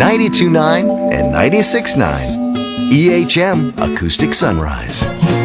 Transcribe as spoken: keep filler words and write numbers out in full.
ninety-two point nine and ninety-six point nine. E H M Acoustic Sunrise.